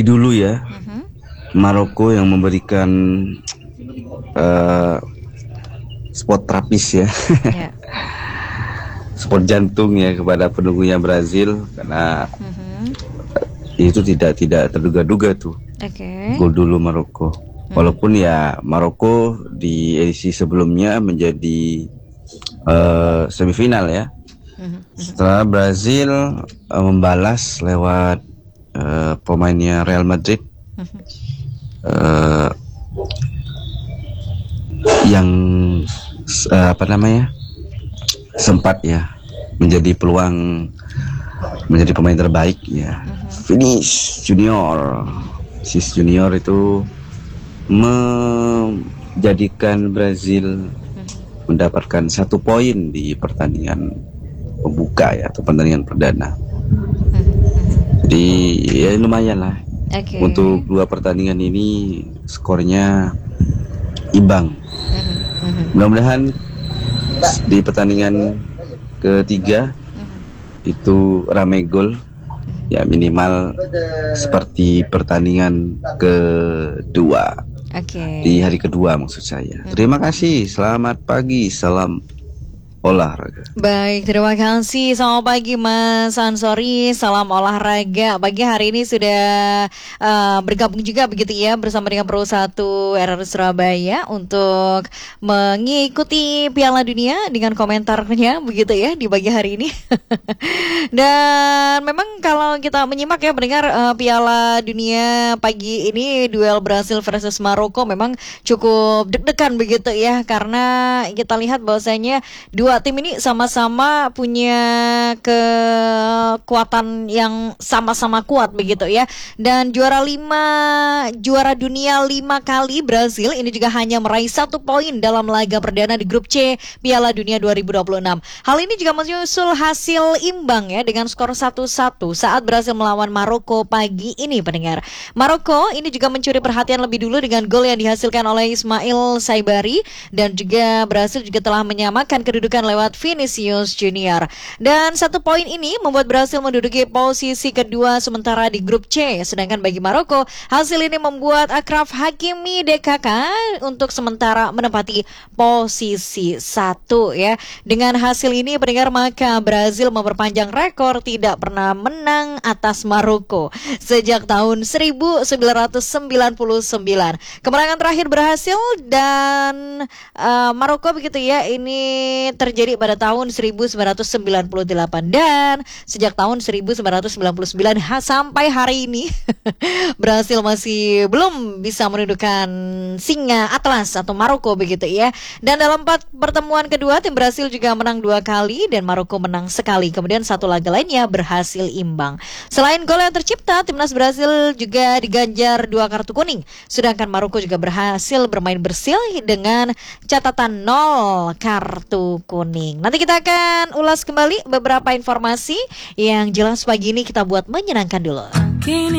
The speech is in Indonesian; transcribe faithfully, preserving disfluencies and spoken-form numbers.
Dulu ya, Mhm. Maroko yang memberikan uh, spot terapis ya, Ya. spot jantung ya kepada pendukungnya Brazil, karena Mhm. itu tidak tidak terduga-duga tuh Oke. gol dulu Maroko. Mhm. Walaupun ya Maroko di edisi sebelumnya menjadi uh, semifinal ya. Mhm. Mhm. Setelah Brazil uh, membalas lewat uh, pemainnya Real Madrid, Mhm. uh, yang uh, apa namanya sempat ya menjadi peluang menjadi pemain terbaik ya. Mhm. Finish Junior, Sis Junior itu menjadikan Brazil Mhm. mendapatkan satu poin di pertandingan pembuka ya, atau pertandingan perdana. Mhm. Mhm. Jadi ya lumayan lah Oke. untuk dua pertandingan ini, skornya imbang. Mhm. Mhm. Mudah-mudahan di pertandingan ketiga Mhm. itu rame gol Mhm. ya, minimal seperti pertandingan kedua, Oke. di hari kedua maksud saya. Mhm. Terima kasih, selamat pagi, salam olahraga. Baik, terima kasih. Selamat pagi Mas Ansori. Salam olahraga. Pagi hari ini sudah uh, bergabung juga begitu ya bersama dengan Pro satu R R Surabaya untuk mengikuti Piala Dunia dengan komentarnya begitu ya di pagi hari ini. Dan memang kalau kita menyimak ya mendengar uh, Piala Dunia pagi ini, duel Brasil versus Maroko memang cukup deg-degan begitu ya, karena kita lihat bahwasanya dua tim ini sama-sama punya kekuatan yang sama-sama kuat begitu ya. Dan juara lima, juara dunia lima kali Brasil ini juga hanya meraih satu poin dalam laga perdana di grup C Piala Dunia dua ribu dua puluh enam. Hal ini juga menyusul hasil imbang ya dengan skor satu satu saat Brasil melawan Maroko pagi ini pendengar. Maroko ini juga mencuri perhatian lebih dulu dengan gol yang dihasilkan oleh Ismail Saibari, dan juga Brasil juga telah menyamakan kedudukan lewat Vinicius Junior. Dan satu poin ini membuat Brasil menduduki posisi kedua sementara di grup C. Sedangkan bagi Maroko, hasil ini membuat Achraf Hakimi D K K untuk sementara menempati posisi satu ya. Dengan hasil ini pendengar, maka Brasil memperpanjang rekor tidak pernah menang atas Maroko sejak tahun seribu sembilan ratus sembilan puluh sembilan. Kemenangan terakhir berhasil dan uh, Maroko begitu ya, ini terjadi pada tahun seribu sembilan ratus sembilan puluh delapan, dan sejak tahun seribu sembilan ratus sembilan puluh sembilan ha, sampai hari ini Brasil masih belum bisa menundukkan singa Atlas atau Maroko begitu ya. Dan dalam empat pertemuan kedua, tim Brasil juga menang dua kali dan Maroko menang sekali. Kemudian satu laga lainnya berhasil imbang. Selain gol yang tercipta, timnas Brasil juga diganjar dua kartu kuning, sedangkan Maroko juga berhasil bermain bersih dengan catatan nol kartu kuning. Nanti kita akan ulas kembali beberapa informasi yang jelas pagi ini kita buat menyenangkan dulu.